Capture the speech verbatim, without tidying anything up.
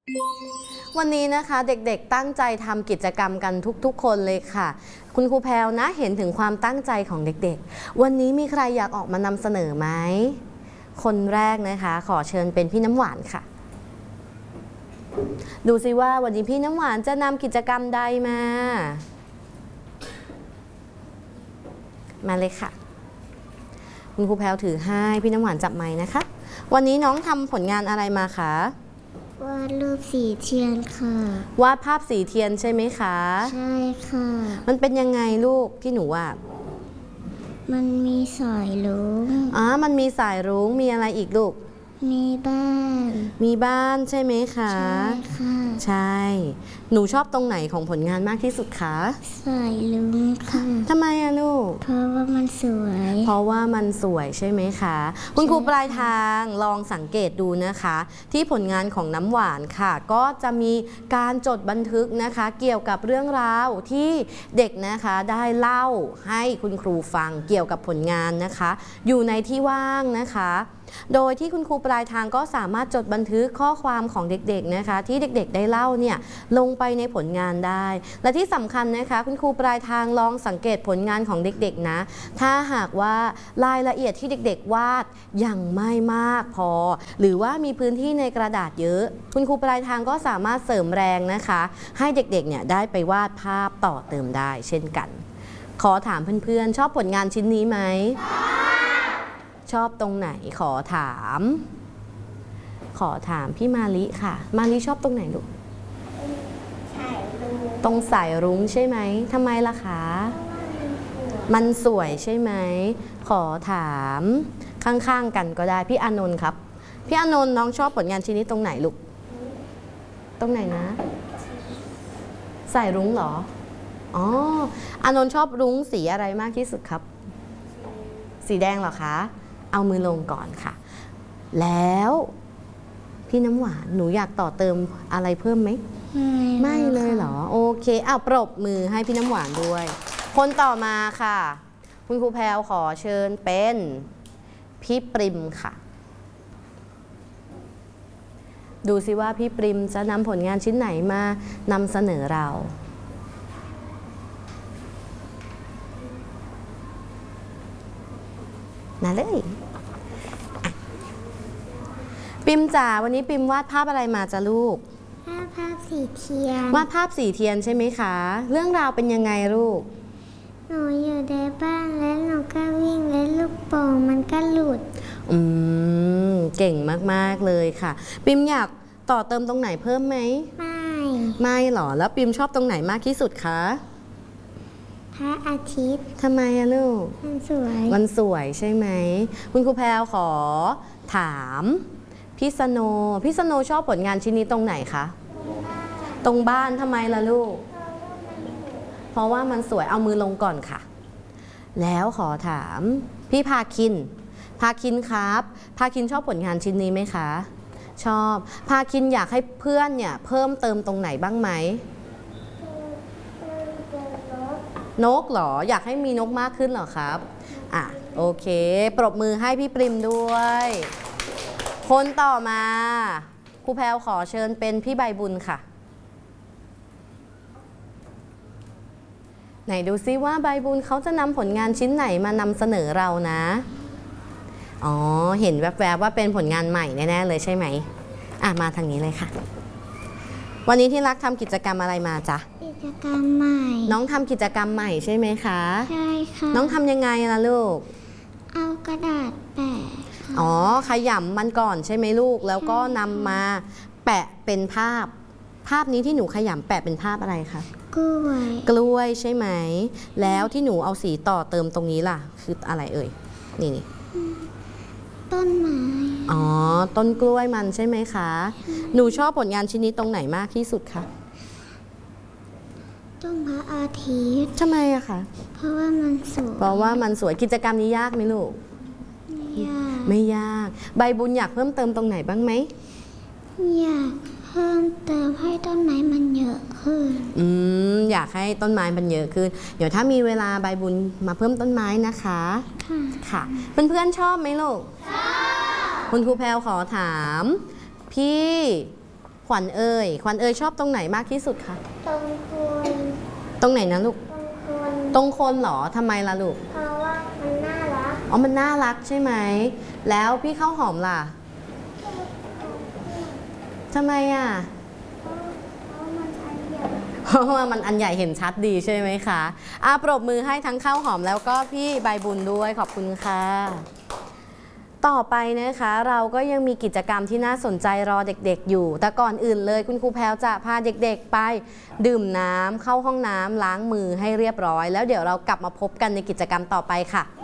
วันนี้นะคะเด็กๆตั้งใจทำกิจกรรมกันทุกๆคนเลยค่ะคุณครูแพรวนะเห็นถึงความตั้งใจของเด็กๆวันนี้มีใครอยากออกมานำเสนอไหมคนแรกนะคะขอเชิญเป็นพี่น้ำหวานค่ะดูสิว่าวันนี้พี่น้ำหวานจะนำกิจกรรมใดมามาเลยค่ะคุณครูแพรวถือให้พี่น้ำหวานจับไมค์นะคะวันนี้น้องทำผลงานอะไรมาคะวาดรูปสีเทียนค่ะวาดภาพสีเทียนใช่ไหมคะใช่ค่ะมันเป็นยังไงลูกที่หนูวาดมันมีสายรุ้งอ๋อมันมีสายรุ้งมีอะไรอีกลูกมีบ้านมีบ้านใช่ไหมคะใช่ค่ะใช่หนูชอบตรงไหนของผลงานมากที่สุดคะสายรุ้งค่ะทำไมอะลูกเพราะว่ามันสวยเพราะว่ามันสวยใช่ไหมคะคุณครูปลายทางลองสังเกตดูนะคะที่ผลงานของน้ำหวานค่ะก็จะมีการจดบันทึกนะคะเกี่ยวกับเรื่องราวที่เด็กนะคะได้เล่าให้คุณครูฟังเกี่ยวกับผลงานนะคะอยู่ในที่ว่างนะคะโดยที่คุณครูปลายทางก็สามารถจดบันทึกข้อความของเด็กๆนะคะที่เด็กๆได้เล่าเนี่ยลงไปในผลงานได้และที่สำคัญนะคะคุณครูปลายทางลองสังเกตผลงานของเด็กๆนะถ้าหากว่ารายละเอียดที่เด็กๆวาดยังไม่มากพอหรือว่ามีพื้นที่ในกระดาษเยอะคุณครูปลายทางก็สามารถเสริมแรงนะคะให้เด็กๆเนี่ยได้ไปวาดภาพต่อเติมได้เช่นกันขอถามเพื่อนๆชอบผลงานชิ้นนี้ไหมชอบตรงไหนขอถามขอถามพี่มาลิค่ะมาลิชอบตรงไหนลูกตรงสายรุ้งใช่ไหมทำไมล่ะคะมันสวยใช่ไหมขอถามข้างๆกันก็ได้พี่อานนท์ครับพี่อานนท์น้องชอบผลงานชิ้นนี้ตรงไหนลูกตรงไหนนะสายรุ้งเหรออ๋ออานนท์ชอบรุ้งสีอะไรมากที่สุดครับสีแดงเหรอคะเอามือลงก่อนค่ะแล้วพี่น้ำหวานหนูอยากต่อเติมอะไรเพิ่มไหมไม่ไม่เลยเหรอโอเคเอาปรบมือให้พี่น้ำหวานด้วยคนต่อมาค่ะคุณครูแพรวขอเชิญเป็นพี่ปริมค่ะดูสิว่าพี่ปริมจะนำผลงานชิ้นไหนมานำเสนอเรามาเลยปิมจ๋าวันนี้ปิมวาดภาพอะไรมาจ้ะลูกวาดภาพสีเทียนวาดภาพสีเทียนใช่ไหมคะเรื่องราวเป็นยังไงลูกหนูอยู่ในบ้านแล้วหนูก็วิ่งและลูกโป่งมันก็หลุดอืมเก่งมากๆเลยค่ะปิมอยากต่อเติมตรงไหนเพิ่มไหมไม่ไม่หรอแล้วปิมชอบตรงไหนมากที่สุดคะพระอาทิตย์ทำไมอะลูกมันสวยมันสวยใช่ไหมคุณครูแพรวขอถามพี่สโนพี่สโนชอบผลงานชิ้นนี้ตรงไหนคะตรงบ้านทำไมล่ะลูกเพราะว่ามันสวยเอามือลงก่อนค่ะแล้วขอถามพี่พาคินพาคินครับพาคินชอบผลงานชิ้นนี้ไหมคะชอบพาคินอยากให้เพื่อนเนี่ยเพิ่มเติมตรงไหนบ้างไหมนกเหรออยากให้มีนกมากขึ้นเหรอครับอ่ะโอเคปรบมือให้พี่ปริมด้วยคนต่อมาครูแพรวขอเชิญเป็นพี่ใบบุญค่ะไหนดูซิว่าใบบุญเขาจะนำผลงานชิ้นไหนมานำเสนอเรานะอ๋อเห็นแวบๆว่าเป็นผลงานใหม่แน่ๆเลยใช่ไหมอ่ะมาทางนี้เลยค่ะวันนี้ที่รักทำกิจกรรมอะไรมาจ๊ะกิจกรรมใหม่น้องทำกิจกรรมใหม่ใช่ไหมคะใช่ค่ะน้องทำยังไงล่ะลูกเอากระดาษแปะอ๋อขยำมันก่อนใช่ไหมลูกแล้วก็นำมาแปะเป็นภาพภาพนี้ที่หนูขยำแปะเป็นภาพอะไรคะกล้วยกล้วยใช่ไหมแล้วที่หนูเอาสีต่อเติมตรงนี้ล่ะคืออะไรเอ่ยนี่นี่ต้นไม้อ๋อต้นกล้วยมันใช่ไหมคะหนูชอบผลงานชิ้นนี้ตรงไหนมากที่สุดคะต้นพระอาทิตย์ทำไมอะคะเพราะว่ามันสวยเพราะว่ามันสวยกิจกรรมนี้ยากไหมลูกไม่ยากไม่ยากใบบุญอยากเพิ่มเติมตรงไหนบ้างไหมอยากเพิ่มเติมให้ต้นไม้มันเยอะขึ้นอืมอยากให้ต้นไม้มันเยอะขึ้นเดี๋ยวถ้ามีเวลาใบบุญมาเพิ่มต้นไม้นะคะค่ะค่ะเพื่อนๆชอบไหมลูกชอบคุณครูแพรวขอถามพี่ขวัญเอ่ยขวัญเอ่ยชอบตรงไหนมากที่สุดคะตรงคนตรงไหนนะลูกตรงคนตรงคนเหรอทำไมล่ะลูกเพราะว่ามันน่ารักอ๋อมันน่ารักใช่ไหมแล้วพี่ข้าวหอมล่ะทำไมอ่ะเพราะมันอันใหญ่เพราะว่ามันอันใหญ่เห็นชัดดีใช่ไหมคะอ่ะปรบมือให้ทั้งข้าวหอมแล้วก็พี่ใบบุญด้วยขอบคุณค่ะต่อไปนะคะเราก็ยังมีกิจกรรมที่น่าสนใจรอเด็กๆอยู่ แต่ก่อนอื่นเลยคุณครูแพรวจะพาเด็กๆไปดื่มน้ำเข้าห้องน้ำล้างมือให้เรียบร้อยแล้วเดี๋ยวเรากลับมาพบกันในกิจกรรมต่อไปค่ะ